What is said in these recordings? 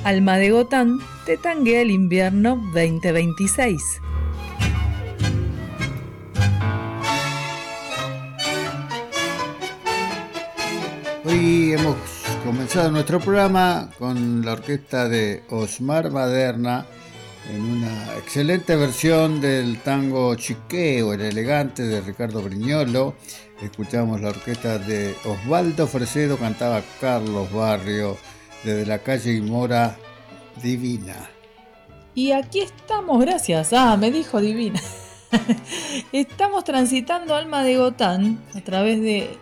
Alma de Gotán te tanguea el invierno 2026. Hoy hemos comenzado nuestro programa con la orquesta de Osmar Baderna en una excelente versión del tango Chiqueo, el elegante de Ricardo Brignolo. Escuchamos la orquesta de Osvaldo Fresedo, cantaba Carlos Barrio, desde la calle Mora, Divina. Y aquí estamos, gracias. Me dijo Divina. Estamos transitando Alma de Gotán a través de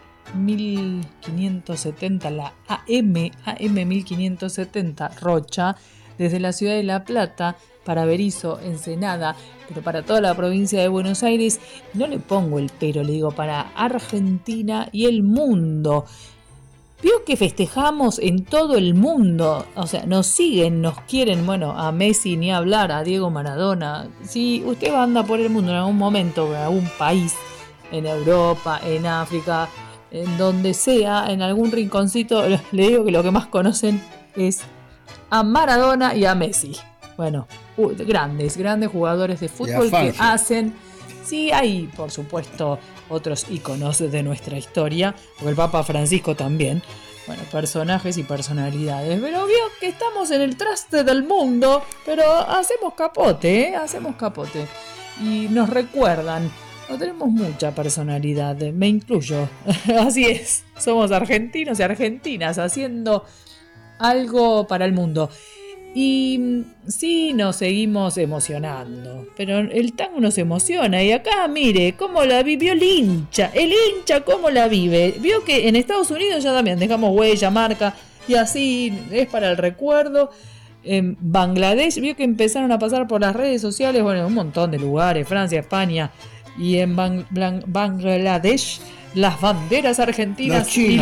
1570, la AM 1570, Rocha, desde la ciudad de La Plata para Berisso, Ensenada, pero para toda la provincia de Buenos Aires. No le pongo el pero, le digo para Argentina y el mundo. Vio que festejamos en todo el mundo, o sea, nos siguen, nos quieren, bueno, a Messi ni hablar, a Diego Maradona. Si usted anda por el mundo en algún momento, en algún país, en Europa, en África, en donde sea, en algún rinconcito, le digo que lo que más conocen es a Maradona y a Messi. Bueno, grandes jugadores de fútbol que hacen. Sí, hay, por supuesto, otros íconos de nuestra historia, o el Papa Francisco también. Bueno, personajes y personalidades. Pero vio que estamos en el traste del mundo, pero hacemos capote, hacemos capote. Y nos recuerdan, no tenemos mucha personalidad, me incluyo. Así es, somos argentinos y argentinas haciendo algo para el mundo. Y sí, nos seguimos emocionando, pero el tango nos emociona. Y acá, mire, cómo la vivió el hincha cómo la vive. Vio que en Estados Unidos ya también dejamos huella, marca, y así es para el recuerdo. En Bangladesh, vio que empezaron a pasar por las redes sociales, bueno, en un montón de lugares, Francia, España, y en Bangladesh, las banderas argentinas y